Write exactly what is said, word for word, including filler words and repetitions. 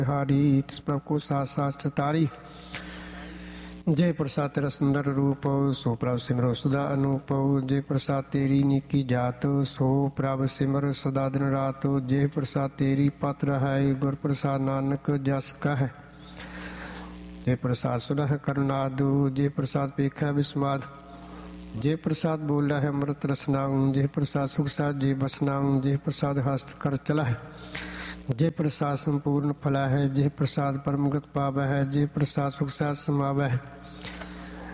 हारी तिस प्रभ को साथ साथ तारी। जय प्रसाद तेरा सुंदर रूप सो प्रभ सिमरो सदा अनूप। जय प्रसाद तेरी नीकी जात सो प्रभ सिमर सदा दिन रात। जय प्रसाद तेरी पात्र है गुर प्रसाद नानक जस का है। जय प्रसाद सुनह करुणादु जय प्रसाद पेखा विस्माद। जय प्रसाद बोला है अमृत रसनाऊं जय प्रसाद सुख साथ जय बसनाऊं। जय प्रसाद हस्त कर चला है जय प्रसाद संपूर्ण फला है। जय प्रसाद परमगत पावा है जय प्रसाद सुख साथ समावा है।